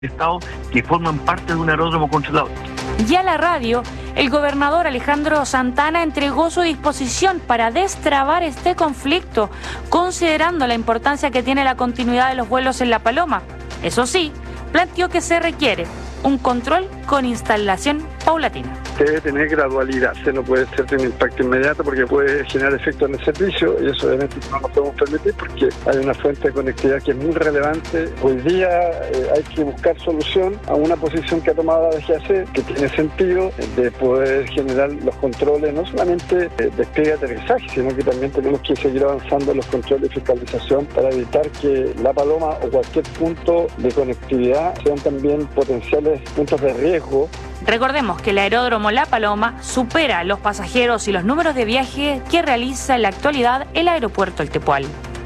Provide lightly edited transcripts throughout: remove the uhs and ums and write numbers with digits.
Estado que forman parte de un aeródromo controlado. Ya a la radio, el gobernador Alejandro Santana entregó su disposición para destrabar este conflicto, considerando la importancia que tiene la continuidad de los vuelos en La Paloma. Eso sí, planteó que se requiere un control con instalación paulatina. Debe tener gradualidad, no puede ser de un impacto inmediato porque puede generar efectos en el servicio y eso obviamente no lo podemos permitir porque hay una fuente de conectividad que es muy relevante. Hoy día hay que buscar solución a una posición que ha tomado la DGAC, que tiene sentido de poder generar los controles, no solamente despegue y aterrizaje, sino que también tenemos que seguir avanzando en los controles de fiscalización para evitar que La Paloma o cualquier punto de conectividad sean también potenciales puntos de riesgo. Recordemos que el aeródromo La Paloma supera los pasajeros y los números de viaje que realiza en la actualidad el aeropuerto El Tepual.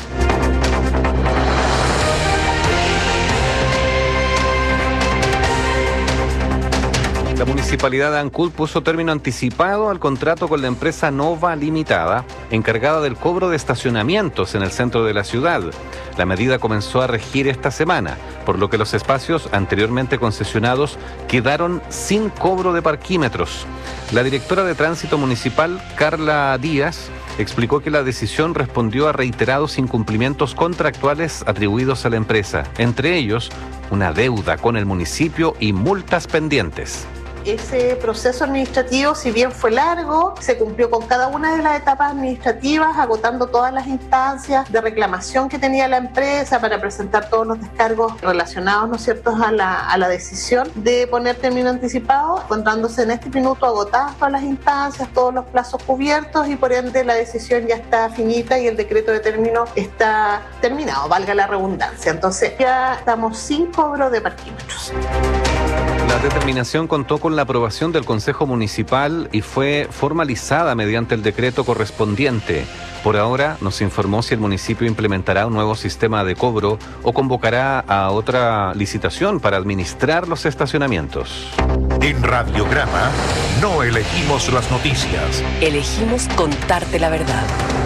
La Municipalidad de Ancud puso término anticipado al contrato con la empresa Nova Limitada, encargada del cobro de estacionamientos en el centro de la ciudad. La medida comenzó a regir esta semana, por lo que los espacios anteriormente concesionados quedaron sin cobro de parquímetros. La directora de Tránsito Municipal, Carla Díaz, explicó que la decisión respondió a reiterados incumplimientos contractuales atribuidos a la empresa, entre ellos una deuda con el municipio y multas pendientes. Ese proceso administrativo, si bien fue largo, se cumplió con cada una de las etapas administrativas, agotando todas las instancias de reclamación que tenía la empresa para presentar todos los descargos relacionados, ¿no es cierto?, a la decisión de poner término anticipado, encontrándose en este minuto agotadas todas las instancias, todos los plazos cubiertos y por ende la decisión ya está finita y el decreto de término está terminado, valga la redundancia. Entonces ya estamos sin cobro de parquímetros. La determinación contó con la aprobación del Consejo Municipal y fue formalizada mediante el decreto correspondiente. Por ahora no se informó si el municipio implementará un nuevo sistema de cobro o convocará a otra licitación para administrar los estacionamientos. En Radiograma no elegimos las noticias. Elegimos contarte la verdad.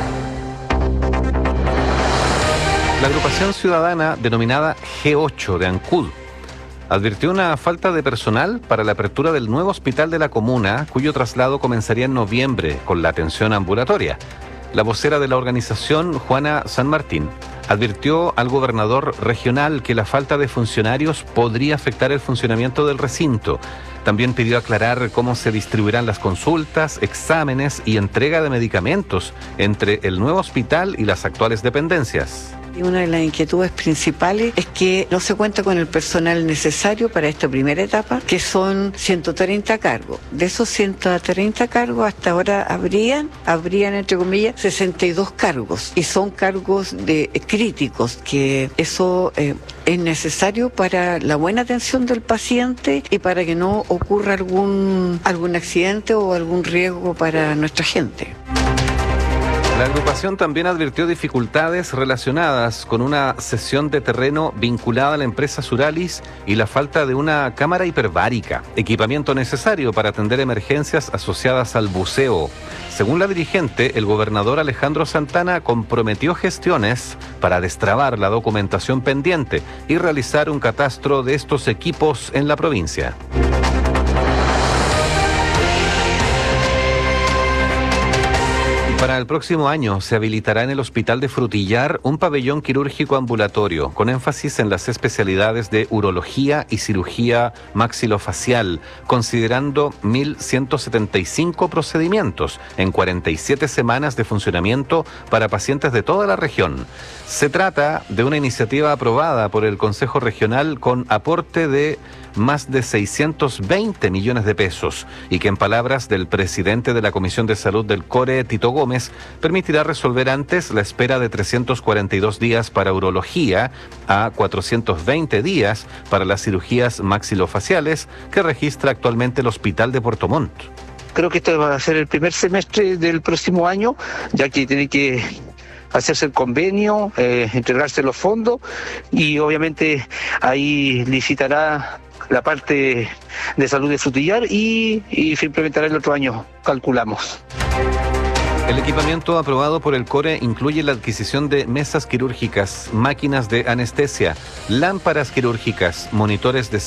La agrupación ciudadana denominada G8 de Ancud advirtió una falta de personal para la apertura del nuevo hospital de la comuna, cuyo traslado comenzaría en noviembre con la atención ambulatoria. La vocera de la organización, Juana San Martín, advirtió al gobernador regional que la falta de funcionarios podría afectar el funcionamiento del recinto. También pidió aclarar cómo se distribuirán las consultas, exámenes y entrega de medicamentos entre el nuevo hospital y las actuales dependencias. Y una de las inquietudes principales es que no se cuenta con el personal necesario para esta primera etapa, que son 130 cargos. De esos 130 cargos hasta ahora habrían entre comillas 62 cargos y son cargos críticos, que eso es necesario para la buena atención del paciente y para que no ocurra algún accidente o algún riesgo para nuestra gente. La agrupación también advirtió dificultades relacionadas con una cesión de terreno vinculada a la empresa Suralis y la falta de una cámara hiperbárica, equipamiento necesario para atender emergencias asociadas al buceo. Según la dirigente, el gobernador Alejandro Santana comprometió gestiones para destrabar la documentación pendiente y realizar un catastro de estos equipos en la provincia. Para el próximo año se habilitará en el Hospital de Frutillar un pabellón quirúrgico ambulatorio con énfasis en las especialidades de urología y cirugía maxilofacial, considerando 1.175 procedimientos en 47 semanas de funcionamiento para pacientes de toda la región. Se trata de una iniciativa aprobada por el Consejo Regional con aporte de más de 620 millones de pesos y que, en palabras del presidente de la Comisión de Salud del CORE, Tito Gómez, permitirá resolver antes la espera de 342 días para urología a 420 días para las cirugías maxilofaciales que registra actualmente el Hospital de Puerto Montt. Creo que esto va a ser el primer semestre del próximo año, ya que tiene que hacerse el convenio, entregarse los fondos y obviamente ahí licitará la parte de salud de Frutillar y se implementará el otro año, calculamos. El equipamiento aprobado por el CORE incluye la adquisición de mesas quirúrgicas, máquinas de anestesia, lámparas quirúrgicas, monitores de